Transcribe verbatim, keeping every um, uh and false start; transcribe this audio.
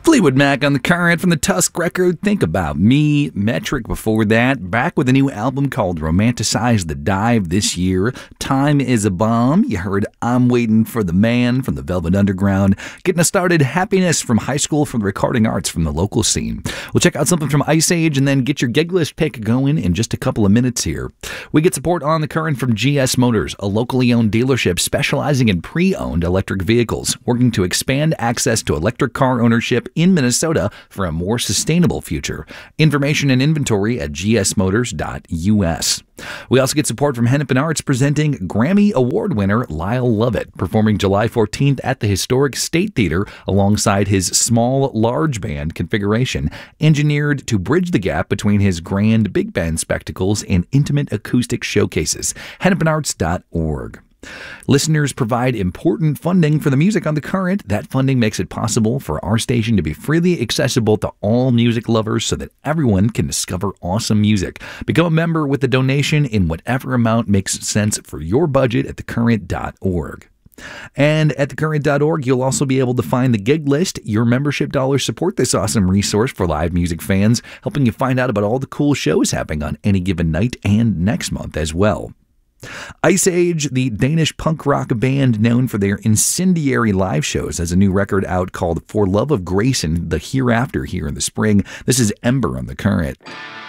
Fleetwood Mac on the current from the Tusk record, Think About Me. Metric before that, back with a new album called Romanticize the Dive this year. Time is a Bomb. You heard I'm Waiting for the Man from the Velvet Underground. Getting us started, Happiness from High School from the Recording Arts from the local scene. We'll check out something from Ice Age and then get your gig list pick going in just a couple of minutes here. We get support on the current from G S Motors, a locally owned dealership specializing in pre-owned electric vehicles, working to expand access to electric car ownership in Minnesota for a more sustainable future. Information and inventory at g s motors dot u s. We also get support from Hennepin Arts presenting Grammy Award winner Lyle Lovett, performing July fourteenth at the Historic State Theater alongside his small, large band configuration, engineered to bridge the gap between his grand big band spectacles and intimate acoustic showcases. hennepin arts dot org. Listeners provide important funding for the music on the current. That funding makes it possible for our station to be freely accessible to all music lovers so that everyone can discover awesome music. Become a member with a donation in whatever amount makes sense for your budget at the current dot org. And at the current dot org, you'll also be able to find the gig list. Your membership dollars support this awesome resource for live music fans, helping you find out about all the cool shows happening on any given night and next month as well. Ice Age, the Danish punk rock band known for their incendiary live shows, has a new record out called For Love of Grace and the Hereafter here in the spring. This is Ember on the current.